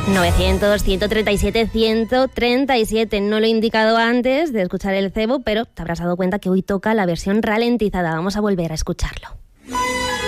900-137-137. No lo he indicado antes de escuchar el cebo, pero te habrás dado cuenta que hoy toca la versión ralentizada. Vamos a volver a escucharlo.